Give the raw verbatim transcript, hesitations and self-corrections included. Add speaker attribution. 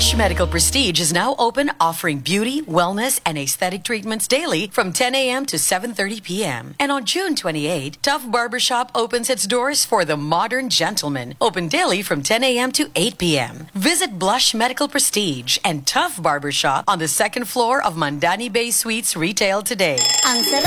Speaker 1: Blush Medical Prestige is now open, offering beauty, wellness, and aesthetic treatments daily from ten a.m. to seven thirty p.m. And on June twenty-eighth, Tough Barbershop opens its doors for the modern gentleman, open daily from ten a.m. to eight p.m. Visit Blush Medical Prestige and Tough Barbershop on the second floor of Mandani Bay Suites Retail today.
Speaker 2: Ang sarap